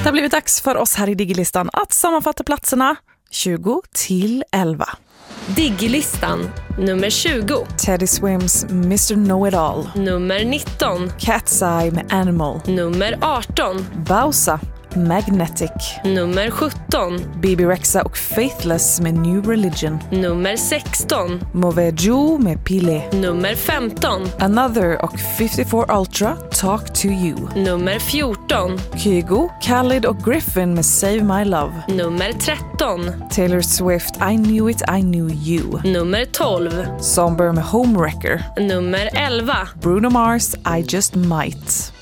har blivit dags för oss här i Diggilistan att sammanfatta platserna 20 till 11. Diggilistan nummer 20. Teddy Swims Mr. Know-It-All. Nummer 19. Cat's Eye med Animal. Nummer 18. Bowser, Magnetic. Nummer 17. Bibi Rexha och Faithless med New Religion. Nummer 16. Mauvais Joe med Pile. Nummer 15. Another och 54 Ultra, Talk to You. Nummer 14. Kygo, Khalid och Griffin med Save My Love. Nummer 13. Taylor Swift, I Knew It, I Knew You. Nummer 12. Somber med Homewrecker. Nummer 11. Bruno Mars, I Just Might.